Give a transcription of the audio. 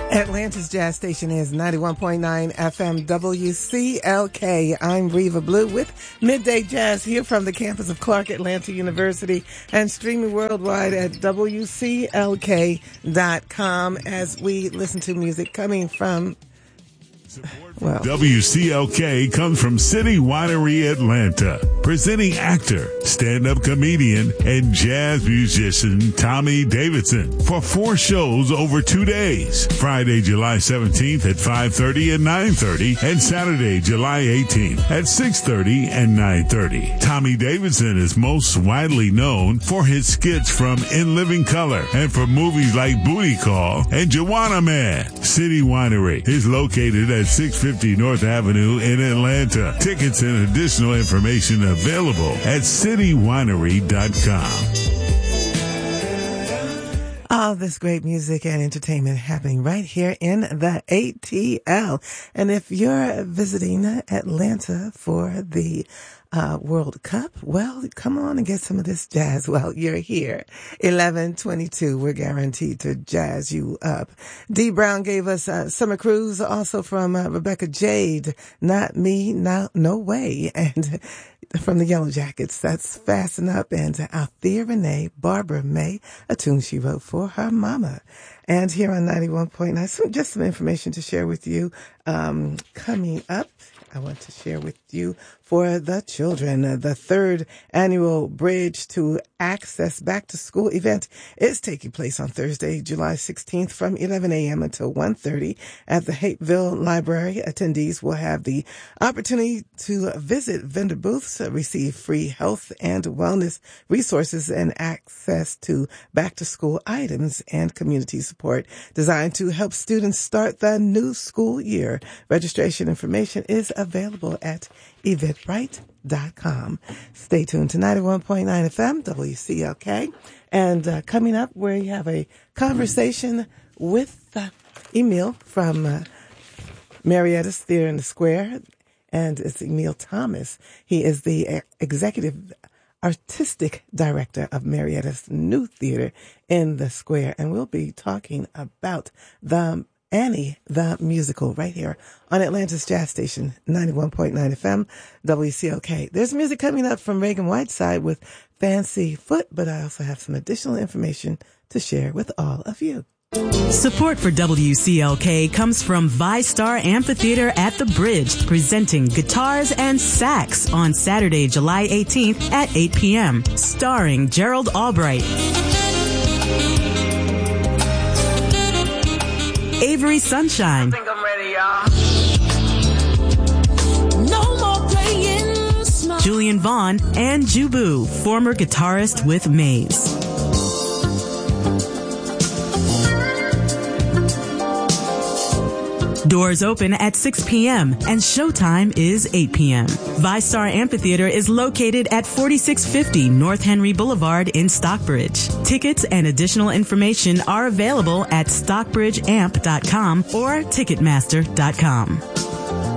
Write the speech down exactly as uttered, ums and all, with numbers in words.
Atlanta's Jazz Station is ninety-one point nine F M W C L K. I'm Reva Blue with Midday Jazz here from the campus of Clark Atlanta University and streaming worldwide at W C L K dot com as we listen to music coming from Well, W C L K comes from City Winery Atlanta, presenting actor, stand-up comedian, and jazz musician Tommy Davidson for four shows over two days. Friday, July seventeenth at five thirty and nine thirty, and Saturday, July eighteenth at six thirty and nine thirty. Tommy Davidson is most widely known for his skits from In Living Color and for movies like Booty Call and Joanna Man. City Winery is located at six fifty North Avenue in Atlanta. Tickets and additional information available at city winery dot com. All this great music and entertainment happening right here in the A T L. And if you're visiting Atlanta for the Uh, World Cup, well, come on and get some of this jazz while you're here. eleven twenty-two, we're guaranteed to jazz you up. Dee Brown gave us uh, Summer Cruise, also from uh, Rebecca Jade, Not Me, No, no Way, and from the Yellow Jackets, that's Fasten Up, and Althea Renee, Barbara May, a tune she wrote for her mama. And here on ninety-one point nine, some, just some information to share with you. Um, coming up, I want to share with you for the children. Uh, the third annual Bridge to Access Back to School event is taking place on Thursday, July sixteenth from eleven a.m. until one thirty at the Hapeville Library. Attendees will have the opportunity to visit vendor booths, uh, receive free health and wellness resources, and access to back to school items and community support designed to help students start the new school year. Registration information is available at eventbrite dot com. Stay tuned to ninety-one point nine F M, W C L K. And uh, coming up, we have a conversation with uh, Emil from uh, Marietta's Theater in the Square. And it's Emil Thomas. He is the executive artistic director of Marietta's new theater in the Square. And we'll be talking about the Annie, the musical, right here on Atlanta's Jazz Station, ninety-one point nine F M, W C L K. There's music coming up from Reagan Whiteside with Fancy Foot, but I also have some additional information to share with all of you. Support for W C L K comes from ViStar Amphitheater at the Bridge, presenting Guitars and Sax on Saturday, July eighteenth at eight p.m., starring Gerald Albright, Avery Sunshine, I think I'm ready, y'all. No more playing small, Julian Vaughn, and Jubu, former guitarist with Maze. Doors open at six p.m. and showtime is eight p.m. ViStar Amphitheater is located at forty-six fifty North Henry Boulevard in Stockbridge. Tickets and additional information are available at stockbridge amp dot com or ticketmaster dot com.